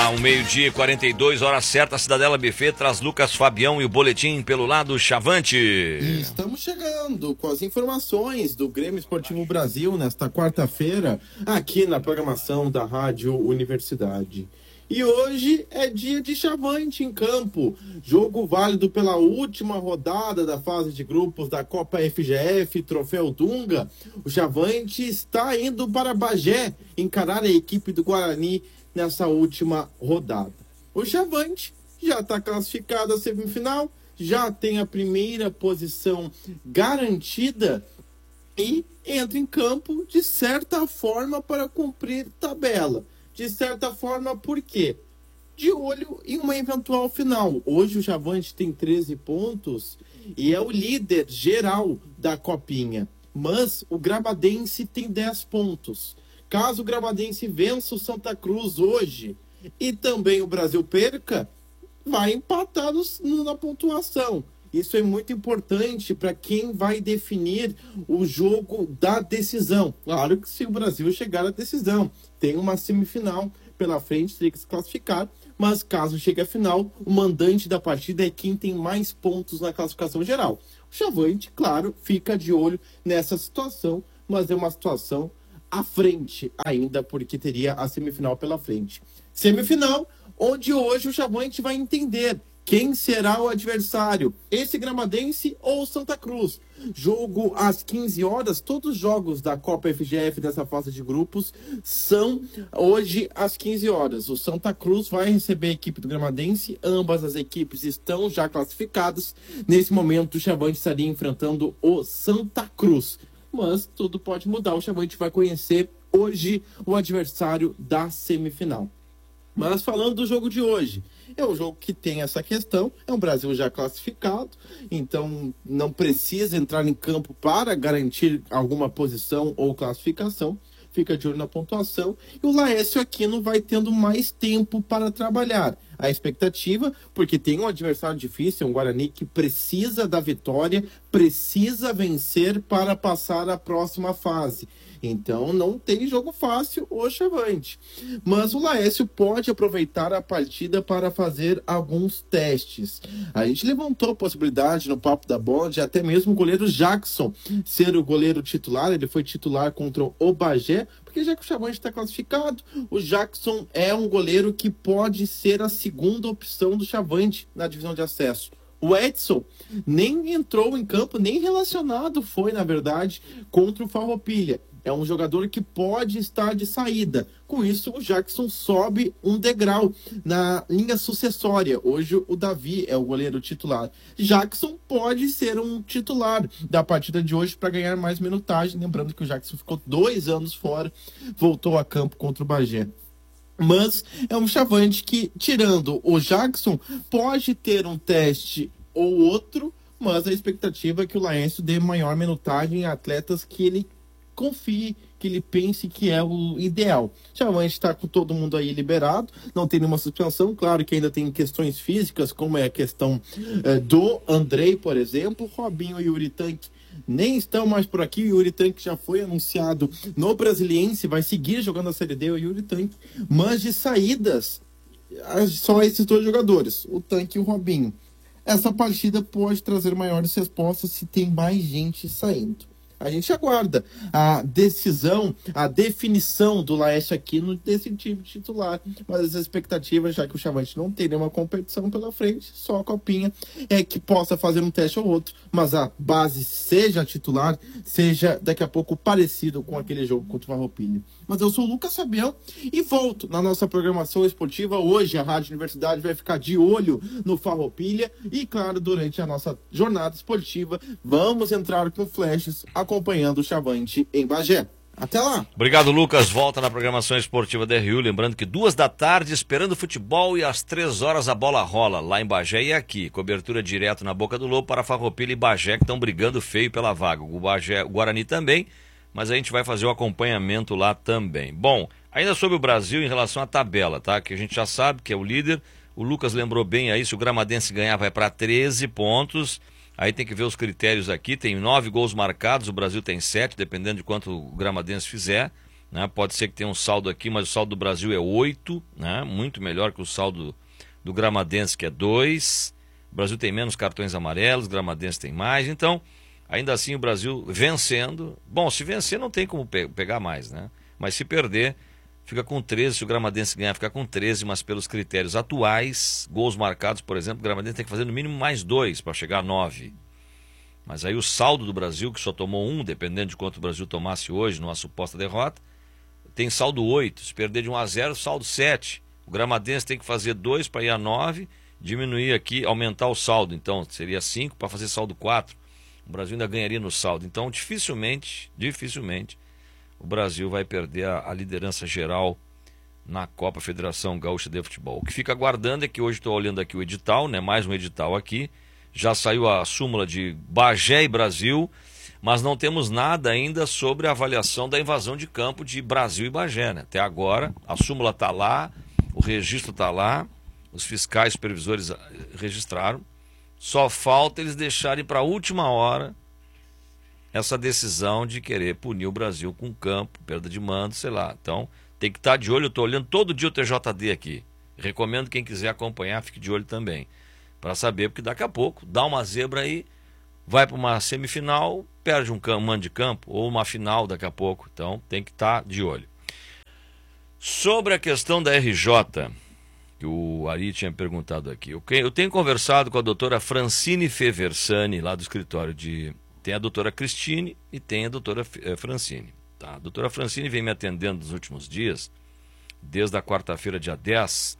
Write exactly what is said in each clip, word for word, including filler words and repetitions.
lá, um meio-dia e quarenta e dois, hora certa, Cidadela Buffet traz Lucas Fabião e o boletim pelo lado Chavante. E estamos chegando com as informações do Grêmio Esportivo Brasil nesta quarta-feira, aqui na programação da Rádio Universidade. E hoje é dia de Chavante em campo, jogo válido pela última rodada da fase de grupos da Copa F G F, Troféu Dunga. O Chavante está indo para Bagé encarar a equipe do Guarani nessa última rodada. O Chavante já está classificado à semifinal, já tem a primeira posição garantida e entra em campo de certa forma para cumprir tabela. De certa forma, por quê? De olho em uma eventual final. Hoje o Chavante tem treze pontos e é o líder geral da Copinha. Mas o Grabadense tem dez pontos. Caso o Grabadense vença o Santa Cruz hoje e também o Brasil perca, vai empatar no, no, na pontuação. Isso é muito importante para quem vai definir o jogo da decisão. Claro que se o Brasil chegar à decisão, tem uma semifinal pela frente, teria que se classificar, mas caso chegue à final, o mandante da partida é quem tem mais pontos na classificação geral. O Chavante, claro, fica de olho nessa situação, mas é uma situação à frente ainda, porque teria a semifinal pela frente. Semifinal, onde hoje o Chavante vai entender quem será o adversário, esse Gramadense ou Santa Cruz. Jogo às quinze horas, todos os jogos da Copa F G F dessa fase de grupos são hoje às quinze horas. O Santa Cruz vai receber a equipe do Gramadense, ambas as equipes estão já classificadas. Nesse momento o Chavante estaria enfrentando o Santa Cruz. Mas tudo pode mudar, o Chavante vai conhecer hoje o adversário da semifinal. Mas falando do jogo de hoje, é um jogo que tem essa questão, é um Brasil já classificado, então não precisa entrar em campo para garantir alguma posição ou classificação, fica de olho na pontuação, e o Laércio Aquino vai tendo mais tempo para trabalhar. A expectativa, porque tem um adversário difícil, um Guarani que precisa da vitória, precisa vencer para passar a próxima fase. Então não tem jogo fácil o Chavante. Mas o Laércio pode aproveitar a partida para fazer alguns testes. A gente levantou a possibilidade no Papo da Bola de até mesmo o goleiro Jackson ser o goleiro titular. Ele foi titular contra o Bagé, porque já que o Chavante está classificado, o Jackson é um goleiro que pode ser a segunda opção do Chavante na divisão de acesso. O Edson nem entrou em campo, nem relacionado foi, na verdade, contra o Farroupilha. É um jogador que pode estar de saída. Com isso, o Jackson sobe um degrau na linha sucessória. Hoje, o Davi é o goleiro titular. Jackson pode ser um titular da partida de hoje para ganhar mais minutagem. Lembrando que o Jackson ficou dois anos fora, voltou a campo contra o Bagé. Mas é um Chavante que, tirando o Jackson, pode ter um teste ou outro, mas a expectativa é que o Laércio dê maior minutagem a atletas que ele confie, que ele pense que é o ideal. Chavante está com todo mundo aí liberado, não tem nenhuma suspensão, claro que ainda tem questões físicas, como é a questão é, do Andrei, por exemplo, Robinho e Yuri Tanque nem estão mais por aqui. O Yuri Tanque já foi anunciado no Brasiliense, vai seguir jogando a Série D, o Yuri Tanque, mas de saídas, só esses dois jogadores, o Tanque e o Robinho. Essa partida pode trazer maiores respostas se tem mais gente saindo. A gente aguarda a decisão, a definição do Laércio Aquino desse time titular. Mas as expectativas, já que o Chavante não tem nenhuma competição pela frente, só a Copinha, é que possa fazer um teste ou outro, mas a base seja titular, seja daqui a pouco parecido com aquele jogo contra o Farroupilha. Mas eu sou o Lucas Fabião e volto na nossa programação esportiva. Hoje a Rádio Universidade vai ficar de olho no Farroupilha e, claro, durante a nossa jornada esportiva, vamos entrar com flashes acompanhando o Chavante em Bagé. Até lá! Obrigado, Lucas. Volta na programação esportiva da R U. Lembrando que duas da tarde, esperando futebol, e às três horas a bola rola, lá em Bagé e aqui. Cobertura direto na Boca do Lobo para Farroupilha e Bagé, que estão brigando feio pela vaga. O, Bagé, o Guarani também, mas a gente vai fazer o acompanhamento lá também. Bom, ainda sobre o Brasil em relação à tabela, tá? Que a gente já sabe que é o líder. O Lucas lembrou bem aí, se o Gramadense ganhar vai para treze pontos. Aí tem que ver os critérios aqui, tem nove gols marcados, o Brasil tem sete, dependendo de quanto o Gramadense fizer. né? Pode ser que tenha um saldo aqui, mas o saldo do Brasil é oito, né? Muito melhor que o saldo do Gramadense, que é dois. O Brasil tem menos cartões amarelos, o Gramadense tem mais. Então, ainda assim, o Brasil vencendo. Bom, se vencer não tem como pe pegar mais, né? Mas se perder, fica com treze. Se o Gramadense ganhar, fica com treze, mas pelos critérios atuais, gols marcados, por exemplo, o Gramadense tem que fazer no mínimo mais dois para chegar a nove. Mas aí o saldo do Brasil, que só tomou um, dependendo de quanto o Brasil tomasse hoje numa suposta derrota, tem saldo oito. Se perder de um a zero, saldo sete. O Gramadense tem que fazer dois para ir a nove, diminuir aqui, aumentar o saldo. Então seria cinco para fazer saldo quatro. O Brasil ainda ganharia no saldo. Então dificilmente, dificilmente, o Brasil vai perder a, a liderança geral na Copa Federação Gaúcha de Futebol. O que fica aguardando é que hoje estou olhando aqui o edital, né? Mais um edital aqui. Já saiu a súmula de Bagé e Brasil, mas não temos nada ainda sobre a avaliação da invasão de campo de Brasil e Bagé, né? Até agora, a súmula está lá, o registro está lá, os fiscais supervisores registraram, só falta eles deixarem para a última hora essa decisão de querer punir o Brasil com campo, perda de mando, sei lá. Então, tem que estar de olho, eu estou olhando todo dia o T J D aqui. Recomendo quem quiser acompanhar, fique de olho também. Para saber, porque daqui a pouco dá uma zebra aí, vai para uma semifinal, perde um mando de campo, ou uma final daqui a pouco. Então tem que estar de olho. Sobre a questão da R J, que o Ari tinha perguntado aqui, eu tenho conversado com a doutora Francine Feversani, lá do escritório de... Tem a doutora Cristine e tem a doutora Francine. Tá? A doutora Francine vem me atendendo nos últimos dias, desde a quarta-feira, dia dez,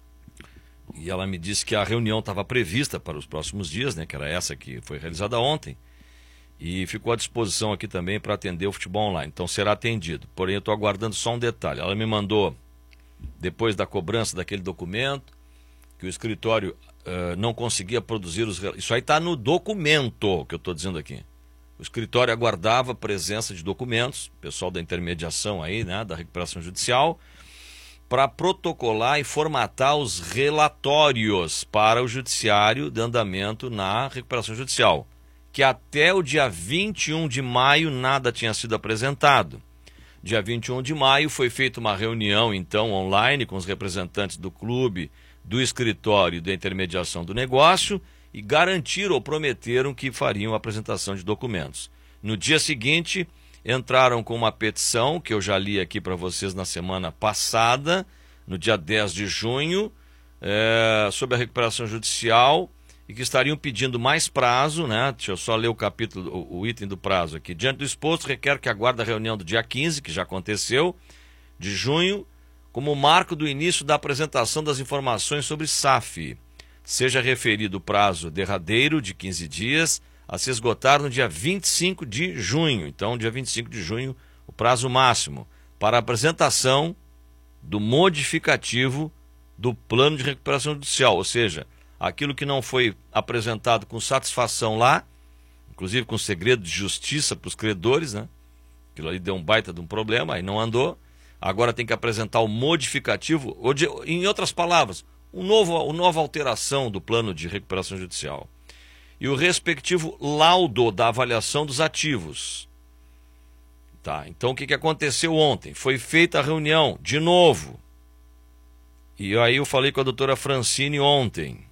e ela me disse que a reunião estava prevista para os próximos dias, né, que era essa que foi realizada ontem, e ficou à disposição aqui também para atender o futebol online. Então será atendido. Porém, eu estou aguardando só um detalhe. Ela me mandou, depois da cobrança daquele documento, que o escritório uh, não conseguia produzir os... Isso aí está no documento que eu estou dizendo aqui. O escritório aguardava a presença de documentos, pessoal da intermediação aí, né, da recuperação judicial, para protocolar e formatar os relatórios para o judiciário de andamento na recuperação judicial, que até o dia vinte e um de maio nada tinha sido apresentado. Dia vinte e um de maio foi feita uma reunião, então, online com os representantes do clube, do escritório e da intermediação do negócio e garantiram ou prometeram que fariam a apresentação de documentos. No dia seguinte, entraram com uma petição, que eu já li aqui para vocês na semana passada, no dia dez de junho, é, sobre a recuperação judicial, e que estariam pedindo mais prazo, né? Deixa eu só ler o capítulo, o, o item do prazo aqui. Diante do exposto, requer que aguarde a reunião do dia quinze, que já aconteceu, de junho, como marco do início da apresentação das informações sobre S A F. Seja referido o prazo derradeiro de quinze dias, a se esgotar no dia vinte e cinco de junho. Então, dia vinte e cinco de junho, o prazo máximo para a apresentação do modificativo do plano de recuperação judicial, ou seja, aquilo que não foi apresentado com satisfação lá, inclusive com segredo de justiça para os credores, né? Aquilo ali deu um baita de um problema, aí não andou. Agora tem que apresentar o modificativo, ou de, em outras palavras, um novo, uma nova alteração do plano de recuperação judicial. E o respectivo laudo da avaliação dos ativos. Tá, então o que, que aconteceu ontem? Foi feita a reunião, de novo. E aí eu falei com a doutora Francine ontem.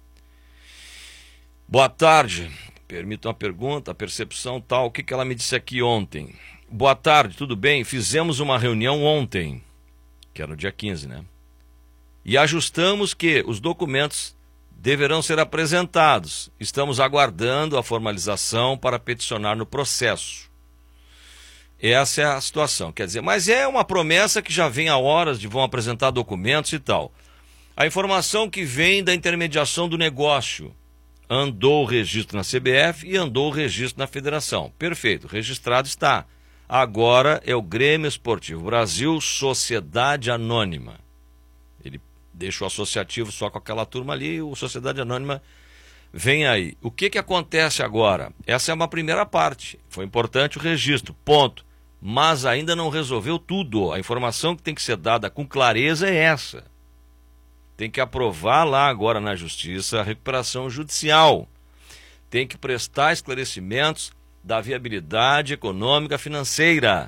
Boa tarde, permita uma pergunta, a percepção tal, o que, que ela me disse aqui ontem? Boa tarde, tudo bem? Fizemos uma reunião ontem, que era no dia quinze, né? E ajustamos que os documentos deverão ser apresentados. Estamos aguardando a formalização para peticionar no processo. Essa é a situação. Quer dizer, mas é uma promessa que já vem há horas de vão apresentar documentos e tal. A informação que vem da intermediação do negócio. Andou o registro na C B F e andou o registro na federação. Perfeito, registrado está. Agora é o Grêmio Esportivo Brasil Sociedade Anônima. Ele deixa o associativo só com aquela turma ali, o Sociedade Anônima vem aí. O que, que acontece agora? Essa é uma primeira parte. Foi importante o registro, ponto. Mas ainda não resolveu tudo. A informação que tem que ser dada com clareza é essa. Tem que aprovar lá agora na Justiça a recuperação judicial. Tem que prestar esclarecimentos da viabilidade econômica financeira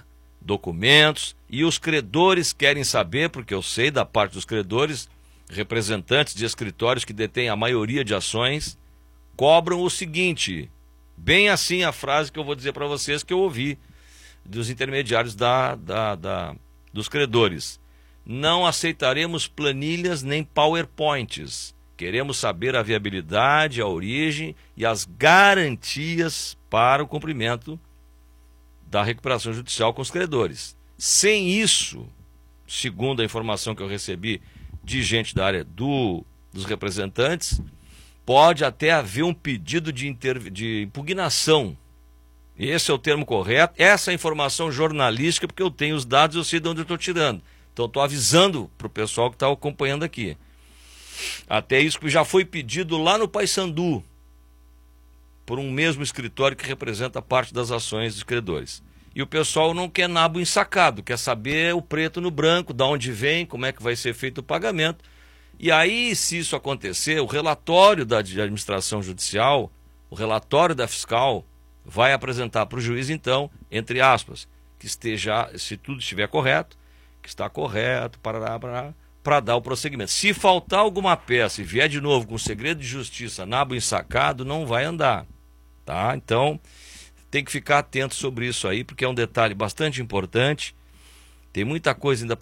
documentos, e os credores querem saber, porque eu sei da parte dos credores, representantes de escritórios que detêm a maioria de ações, cobram o seguinte, bem assim a frase que eu vou dizer para vocês que eu ouvi dos intermediários da, da, da, dos credores. Não aceitaremos planilhas nem PowerPoints. Queremos saber a viabilidade, a origem e as garantias para o cumprimento da recuperação judicial com os credores. Sem isso, segundo a informação que eu recebi de gente da área do, dos representantes, pode até haver um pedido de, inter, de impugnação. Esse é o termo correto. Essa é a informação jornalística, porque eu tenho os dados e eu sei de onde eu estou tirando. Então estou avisando para o pessoal que está acompanhando aqui. Até isso que já foi pedido lá no Paissandu, por um mesmo escritório que representa parte das ações dos credores. E o pessoal não quer nabo ensacado, quer saber o preto no branco, de onde vem, como é que vai ser feito o pagamento. E aí, se isso acontecer, o relatório da administração judicial, o relatório da fiscal, vai apresentar para o juiz, então, entre aspas, que esteja, se tudo estiver correto, que está correto, para, para, para dar o prosseguimento. Se faltar alguma peça e vier de novo com segredo de justiça, nabo ensacado, não vai andar. Tá? Então, tem que ficar atento sobre isso aí, porque é um detalhe bastante importante. Tem muita coisa ainda